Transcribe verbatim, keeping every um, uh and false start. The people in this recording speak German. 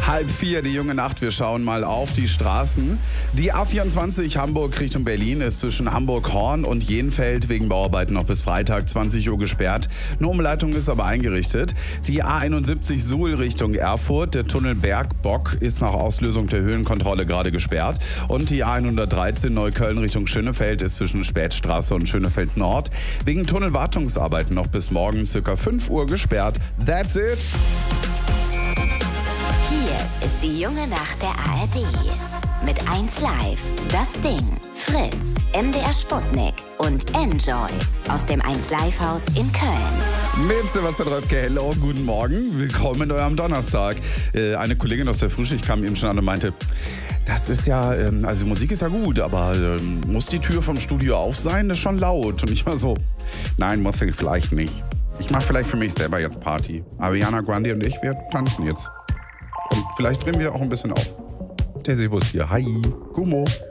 Halb vier, die junge Nacht. Wir schauen mal auf die Straßen. Die A vierundzwanzig Hamburg Richtung Berlin ist zwischen Hamburg-Horn und Jenfeld wegen Bauarbeiten noch bis Freitag zwanzig Uhr gesperrt. Eine Umleitung ist aber eingerichtet. Die A einundsiebzig Suhl Richtung Erfurt. Der Tunnel Bergbock ist nach Auslösung der Höhenkontrolle gerade gesperrt. Und die A hundertdreizehn Neukölln Richtung Schönefeld ist zwischen Spätstraße und Schönefeld Nord wegen Tunnelwartungsarbeiten noch bis morgen ca. fünf Uhr gesperrt. That's it! Hier ist die junge Nacht der A R D. Mit eins Live, Das Ding, Fritz, M D R Sputnik und Enjoy aus dem eins Live Haus in Köln. Mit Sebastian Röpke, hello, guten Morgen, willkommen in eurem Donnerstag. Äh, eine Kollegin aus der Frühschicht kam eben schon an und meinte, das ist ja, ähm, also Musik ist ja gut, aber ähm, muss die Tür vom Studio auf sein? Das ist schon laut. Und ich war so, nein, muss ich vielleicht nicht. Ich mache vielleicht für mich selber jetzt Party. Ariana Grande und ich, wir tanzen jetzt. Und vielleicht drehen wir auch ein bisschen auf. Der Sebus hier. Hi. Gummo.